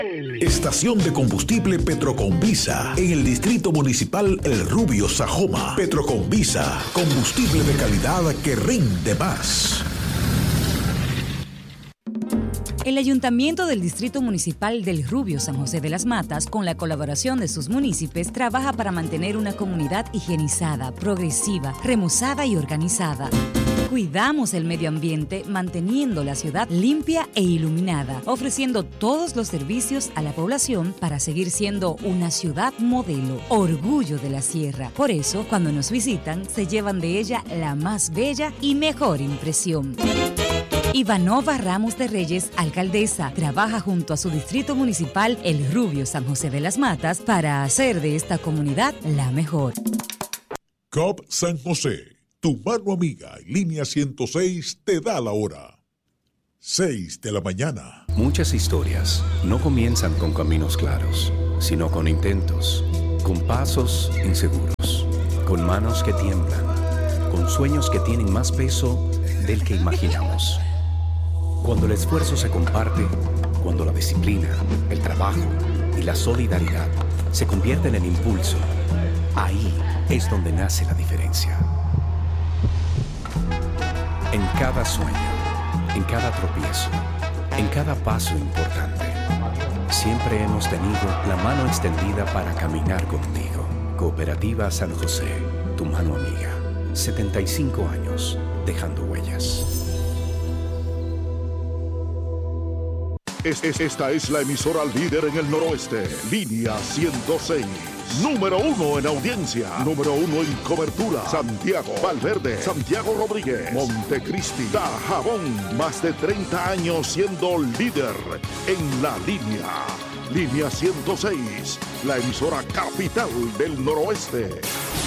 Estación de combustible Petroconvisa en el Distrito Municipal El Rubio, Sajoma. Petroconvisa, combustible de calidad que rinde más. El Ayuntamiento del Distrito Municipal del Rubio San José de las Matas, con la colaboración de sus municipios, trabaja para mantener una comunidad higienizada, progresiva, remozada y organizada. Cuidamos el medio ambiente manteniendo la ciudad limpia e iluminada, ofreciendo todos los servicios a la población para seguir siendo una ciudad modelo, orgullo de la sierra. Por eso, cuando nos visitan, se llevan de ella la más bella y mejor impresión. Ivanova Ramos de Reyes, alcaldesa, trabaja junto a su distrito municipal El Rubio San José de las Matas para hacer de esta comunidad la mejor. COP San José, tu mano amiga y línea 106 te da la hora. 6 de la mañana. Muchas historias no comienzan con caminos claros, sino con intentos, con pasos inseguros, con manos que tiemblan, con sueños que tienen más peso del que imaginamos. Cuando el esfuerzo se comparte, cuando la disciplina, el trabajo y la solidaridad se convierten en impulso, ahí es donde nace la diferencia. En cada sueño, en cada tropiezo, en cada paso importante, siempre hemos tenido la mano extendida para caminar contigo. Cooperativa San José, tu mano amiga. 75 años dejando huellas. Esta es la emisora líder en el noroeste. Línea 106. Número 1 en audiencia. Número 1 en cobertura. Santiago, Valverde, Santiago Rodríguez, Montecristi, Dajabón. Más de 30 años siendo líder en la línea. Línea 106. La emisora capital del noroeste.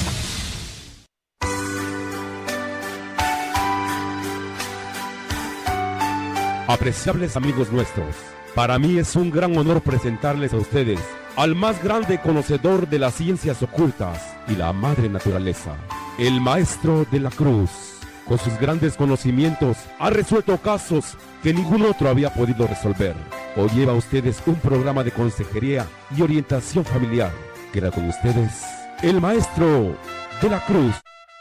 Apreciables amigos nuestros, para mí es un gran honor presentarles a ustedes al más grande conocedor de las ciencias ocultas y la madre naturaleza, el Maestro de la Cruz. Con sus grandes conocimientos ha resuelto casos que ningún otro había podido resolver. Hoy lleva a ustedes un programa de consejería y orientación familiar. Queda con ustedes el Maestro de la Cruz.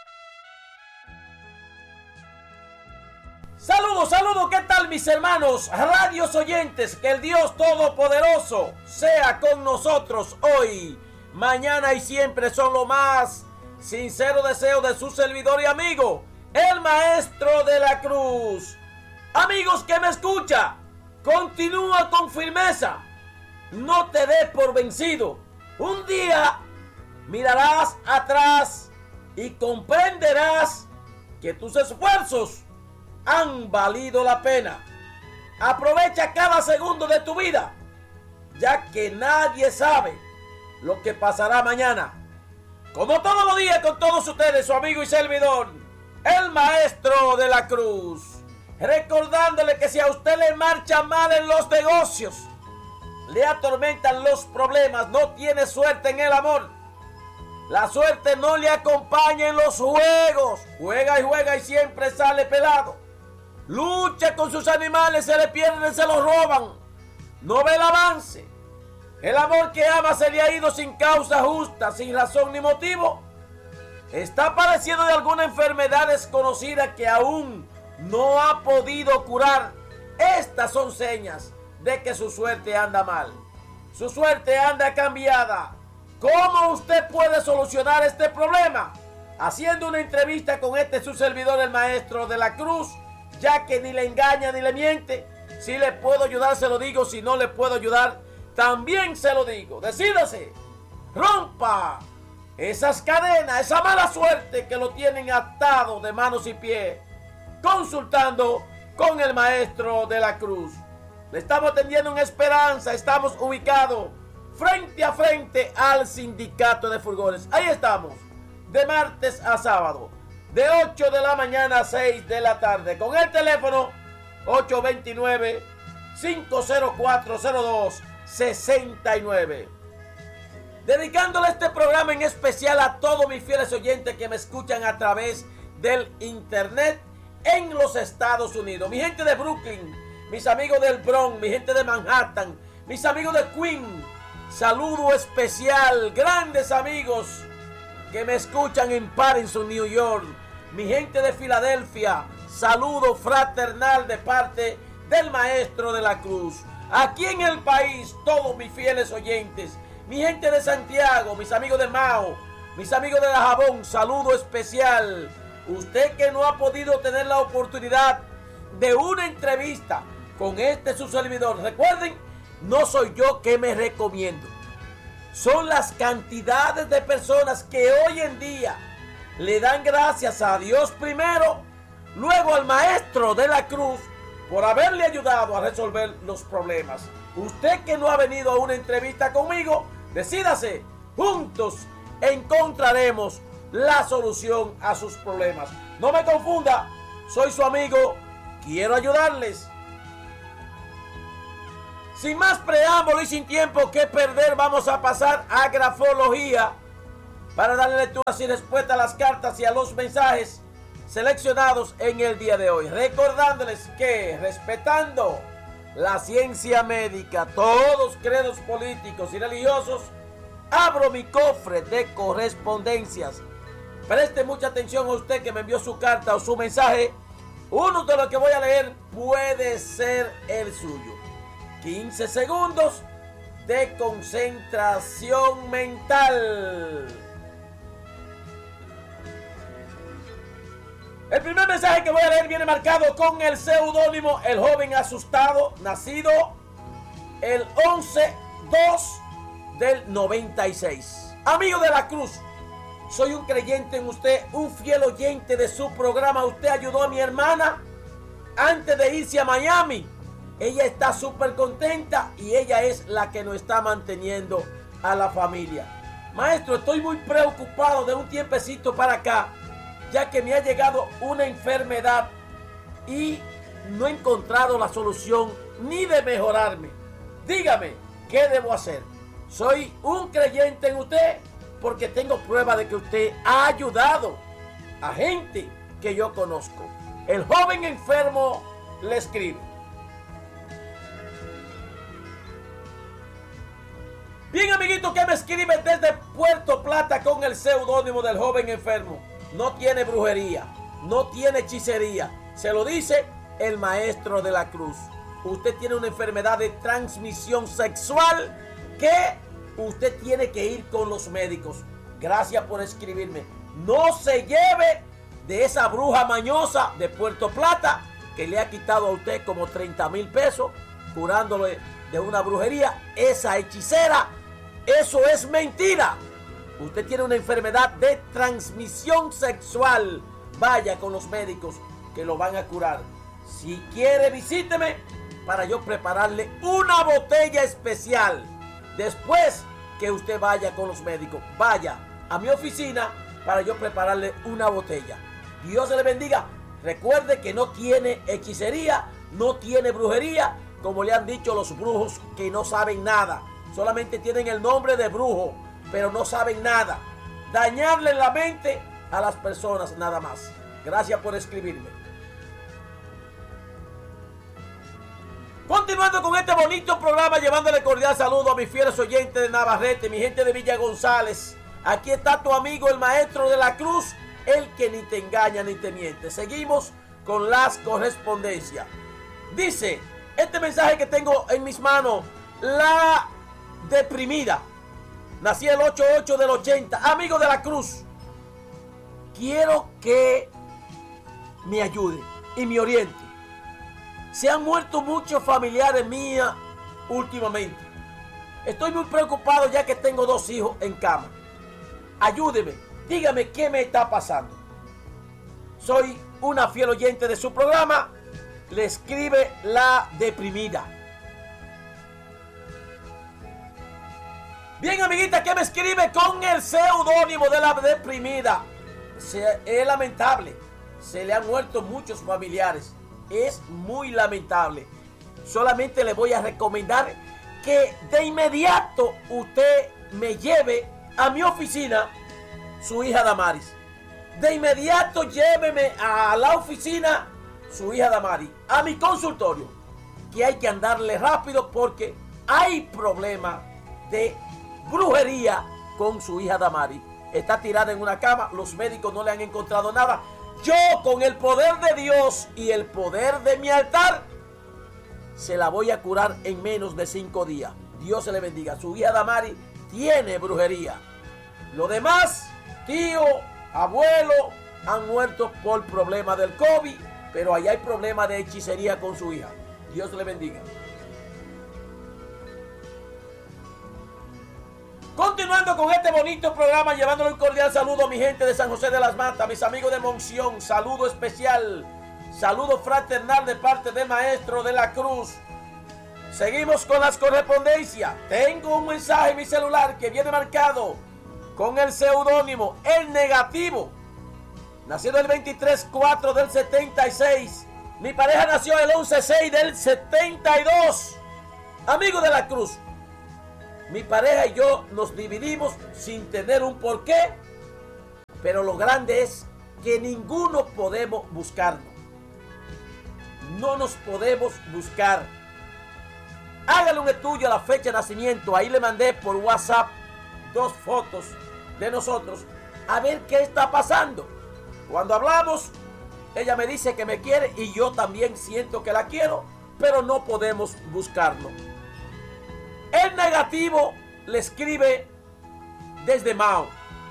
Saludos, ¿qué tal mis hermanos, radios oyentes? Que el Dios Todopoderoso sea con nosotros hoy, mañana y siempre. Son lo más sincero deseo de su servidor y amigo, el Maestro de la Cruz. Amigos que me escucha, continúa con firmeza, no te des por vencido. Un día mirarás atrás y comprenderás que tus esfuerzos han valido la pena. Aprovecha cada segundo de tu vida, ya que nadie sabe lo que pasará mañana. Como todos los días con todos ustedes, su amigo y servidor, el Maestro de la Cruz. Recordándole que si a usted le marcha mal en los negocios, le atormentan los problemas, no tiene suerte en el amor, la suerte no le acompaña en los juegos, juega y siempre sale pelado. Lucha con sus animales, se le pierden, se los roban. No ve el avance. El amor que ama se le ha ido sin causa justa, sin razón ni motivo. Está padeciendo de alguna enfermedad desconocida que aún no ha podido curar. Estas son señas de que su suerte anda mal. Su suerte anda cambiada. ¿Cómo usted puede solucionar este problema? Haciendo una entrevista con su servidor, el Maestro de la Cruz, ya que ni le engaña ni le miente. Si le puedo ayudar, se lo digo. Si no le puedo ayudar, también se lo digo. Decídase, rompa esas cadenas, esa mala suerte que lo tienen atado de manos y pies, consultando con el Maestro de la Cruz. Le estamos atendiendo en Esperanza. Estamos ubicados frente a frente al Sindicato de Furgones. Ahí estamos, de martes a sábado, de 8 de la mañana a 6 de la tarde, con el teléfono 829-504-0269. Dedicándole este programa en especial a todos mis fieles oyentes que me escuchan a través del internet en los Estados Unidos. Mi gente de Brooklyn, mis amigos del Bronx, mi gente de Manhattan, Mis amigos de Queen, saludo especial. Grandes amigos que me escuchan en Patterson, New York. Mi gente de Filadelfia, saludo fraternal de parte del Maestro de la Cruz. Aquí en el país, todos mis fieles oyentes. Mi gente de Santiago, mis amigos de Mao, mis amigos de Dajabón, saludo especial. Usted que no ha podido tener la oportunidad de una entrevista con su servidor, recuerden, no soy yo que me recomiendo. Son las cantidades de personas que hoy en día le dan gracias a Dios primero, luego al Maestro de la Cruz por haberle ayudado a resolver los problemas. Usted que no ha venido a una entrevista conmigo, decídase, juntos encontraremos la solución a sus problemas. No me confunda, soy su amigo, quiero ayudarles. Sin más preámbulo y sin tiempo que perder, vamos a pasar a grafología para darle lectura y respuesta a las cartas y a los mensajes seleccionados en el día de hoy. Recordándoles que, respetando la ciencia médica, todos credos políticos y religiosos, abro mi cofre de correspondencias. Preste mucha atención a usted que me envió su carta o su mensaje. Uno de los que voy a leer puede ser el suyo. 15 segundos de concentración mental. El primer mensaje que voy a leer viene marcado con el seudónimo El Joven Asustado, nacido el 11/2 del 96. Amigo de la Cruz, soy un creyente en usted, un fiel oyente de su programa. Usted ayudó a mi hermana antes de irse a Miami. Ella está súper contenta y ella es la que nos está manteniendo a la familia. Maestro, estoy muy preocupado de un tiempecito para acá, ya que me ha llegado una enfermedad y no he encontrado la solución ni de mejorarme. Dígame, ¿qué debo hacer? Soy un creyente en usted porque tengo prueba de que usted ha ayudado a gente que yo conozco. El joven enfermo le escribe: bien, amiguito, que me escribe desde Puerto Plata con el seudónimo del joven enfermo. No tiene brujería, no tiene hechicería. Se lo dice el Maestro de la Cruz. Usted tiene una enfermedad de transmisión sexual que usted tiene que ir con los médicos. Gracias por escribirme. No se lleve de esa bruja mañosa de Puerto Plata que le ha quitado a usted como 30,000 pesos curándole de una brujería. Esa hechicera, eso es mentira. Usted tiene una enfermedad de transmisión sexual. Vaya con los médicos que lo van a curar. Si quiere, visíteme para yo prepararle una botella especial. Después que usted vaya con los médicos, vaya a mi oficina para yo prepararle una botella. Dios se le bendiga. Recuerde que no tiene hechicería, no tiene brujería, como le han dicho los brujos que no saben nada. Solamente tienen el nombre de brujo, pero no saben nada. Dañarle la mente a las personas nada más. Gracias por escribirme. Continuando con este bonito programa, llevándole cordial saludo a mis fieles oyentes de Navarrete, mi gente de Villa González. Aquí está tu amigo el Maestro de la Cruz, el que ni te engaña ni te miente. Seguimos con las correspondencias. Dice este mensaje que tengo en mis manos: la deprimida. Nací el 8/8 del 80. Amigo de la Cruz, quiero que me ayude y me oriente. Se han muerto muchos familiares míos últimamente. Estoy muy preocupado ya que tengo 2 hijos en cama. Ayúdeme, dígame qué me está pasando. Soy una fiel oyente de su programa. Le escribe la deprimida. Bien, amiguita, que me escribe con el seudónimo de la deprimida. Es lamentable. Se le han muerto muchos familiares. Es muy lamentable. Solamente le voy a recomendar que de inmediato usted me lleve a mi oficina su hija Damaris. De inmediato lléveme a la oficina su hija Damaris, a mi consultorio, que hay que andarle rápido porque hay problema de brujería con su hija Damari. Está tirada en una cama, los médicos no le han encontrado nada. Yo, con el poder de Dios y el poder de mi altar, se la voy a curar en menos de 5 días. Dios se le bendiga. Su hija Damari tiene brujería. Lo demás, tío, abuelo, han muerto por problemas del COVID, pero allá hay problemas de hechicería con su hija. Dios le bendiga. Continuando con este bonito programa, llevándole un cordial saludo a mi gente de San José de las Matas, mis amigos de Monción, saludo especial, saludo fraternal de parte del Maestro de la Cruz. Seguimos con las correspondencias. Tengo un mensaje en mi celular que viene marcado con el seudónimo El Negativo. Nacido el 23/4 del 76. Mi pareja nació el 11/6 del 72. Amigo de la Cruz, mi pareja y yo nos dividimos sin tener un porqué, pero lo grande es que ninguno podemos buscarnos. No nos podemos buscar. Hágale un estudio a la fecha de nacimiento. Ahí le mandé por WhatsApp 2 fotos de nosotros a ver qué está pasando. Cuando hablamos, ella me dice que me quiere y yo también siento que la quiero, pero no podemos buscarlo. El Negativo le escribe desde Mao.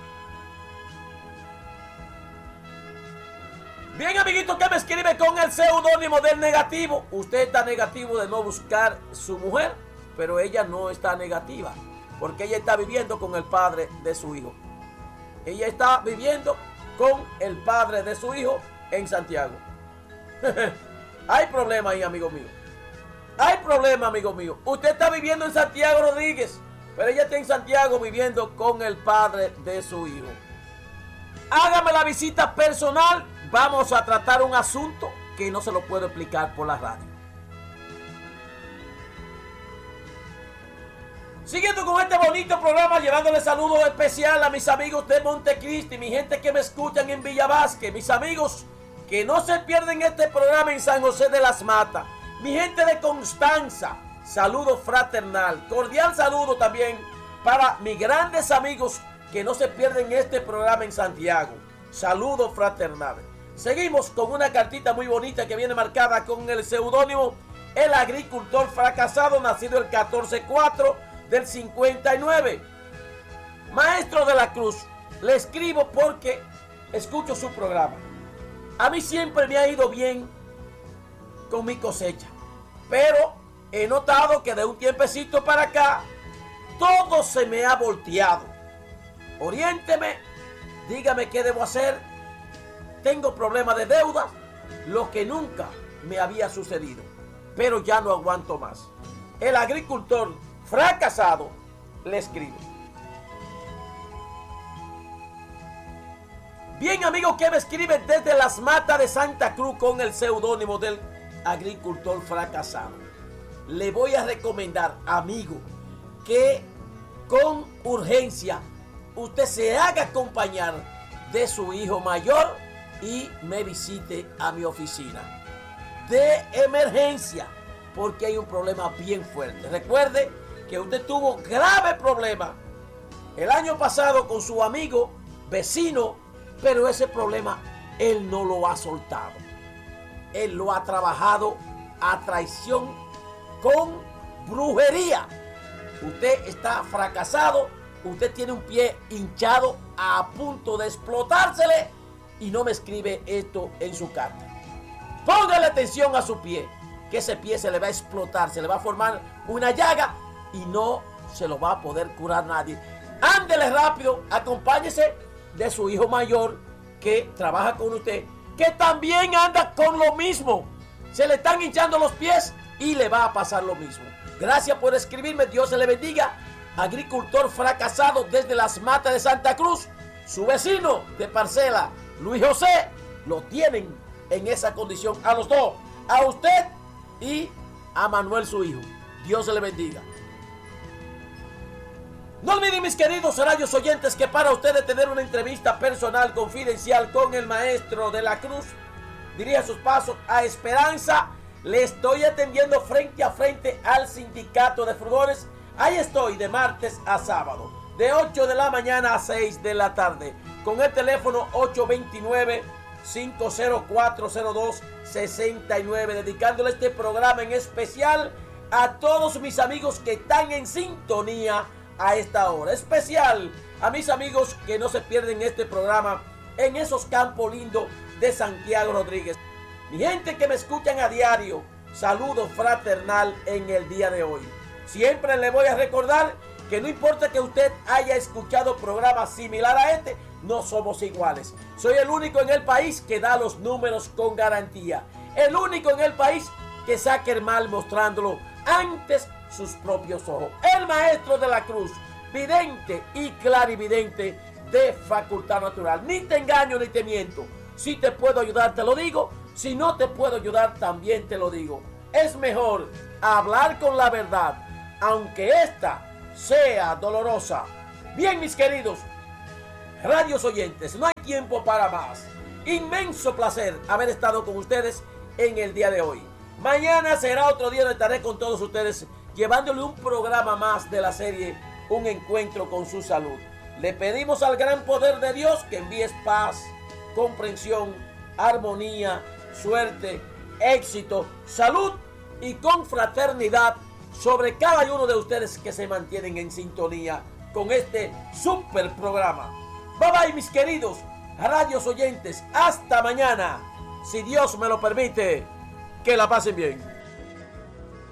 Bien, amiguito, que me escribe con el seudónimo del Negativo. Usted está negativo de no buscar su mujer, pero ella no está negativa, porque ella está viviendo con el padre de su hijo. Ella está viviendo con el padre de su hijo en Santiago. Hay problema ahí, amigo mío. Hay problema, amigo mío. Usted está viviendo en Santiago Rodríguez, pero ella está en Santiago viviendo con el padre de su hijo. Hágame la visita personal. Vamos a tratar un asunto que no se lo puedo explicar por la radio. Siguiendo con este bonito programa, llevándole saludos especial a mis amigos de Montecristi, mi gente que me escuchan en Villa Vázquez, mis amigos que no se pierden este programa en San José de las Matas, mi gente de Constanza, saludo fraternal, cordial saludo también para mis grandes amigos que no se pierden este programa en Santiago, saludo fraternal. Seguimos con una cartita muy bonita que viene marcada con el seudónimo El Agricultor Fracasado, nacido el 14/4 del 59. Maestro de la Cruz, le escribo porque escucho su programa. A mí siempre me ha ido bien con mi cosecha, pero he notado que de un tiempecito para acá todo se me ha volteado. Oriénteme, dígame qué debo hacer. Tengo problemas de deuda, lo que nunca me había sucedido, pero ya no aguanto más. El Agricultor Fracasado le escribe. Bien, amigo, que me escribe desde las Matas de Santa Cruz con el seudónimo del Agricultor Fracasado. Le voy a recomendar, amigo, que con urgencia usted se haga acompañar de su hijo mayor y me visite a mi oficina de emergencia, porque hay un problema bien fuerte. Recuerde que usted tuvo grave problema el año pasado con su amigo vecino, pero ese problema él no lo ha soltado. Él lo ha trabajado a traición con brujería. Usted está fracasado, usted tiene un pie hinchado a punto de explotársele y no me escribe esto en su carta. Póngale atención a su pie, que ese pie se le va a explotar, se le va a formar una llaga y no se lo va a poder curar nadie. Ándele rápido, acompáñese de su hijo mayor que trabaja con usted, que también anda con lo mismo. Se le están hinchando los pies y le va a pasar lo mismo. Gracias por escribirme, Dios se le bendiga. Agricultor Fracasado desde las Matas de Santa Cruz. Su vecino de parcela, Luis José, lo tienen en esa condición a los dos, a usted y a Manuel, su hijo. Dios se le bendiga. No olviden, mis queridos radios oyentes, que para ustedes tener una entrevista personal confidencial con el Maestro de la Cruz, dirija sus pasos a Esperanza Le estoy atendiendo frente a frente al sindicato de furgones. Ahí estoy de martes a sábado, de 8 de la mañana a 6 de la tarde, con el teléfono 829-50402-69, dedicándole este programa en especial a todos mis amigos que están en sintonía a esta hora. Especial a mis amigos que no se pierden este programa en esos campos lindos de Santiago Rodríguez. Mi gente que me escuchan a diario, saludo fraternal en el día de hoy. Siempre le voy a recordar que no importa que usted haya escuchado programas similares a este, no somos iguales. Soy el único en el país que da los números con garantía. El único en el país que saca el mal mostrándolo antes sus propios ojos. El maestro de la cruz, vidente y clarividente de facultad natural. Ni te engaño ni te miento. Si te puedo ayudar, te lo digo. Si no te puedo ayudar, también te lo digo. Es mejor hablar con la verdad, aunque esta sea dolorosa. Bien, mis queridos radios oyentes, no hay tiempo para más. Inmenso placer haber estado con ustedes en el día de hoy. Mañana será otro día donde estaré con todos ustedes, llevándole un programa más de la serie Un Encuentro con su Salud. Le pedimos al gran poder de Dios que envíe paz, comprensión, armonía, suerte, éxito, salud y confraternidad sobre cada uno de ustedes que se mantienen en sintonía con este super programa. Bye bye, mis queridos radios oyentes. Hasta mañana, si Dios me lo permite. Que la pasen bien.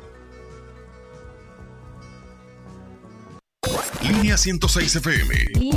Línea 106 FM.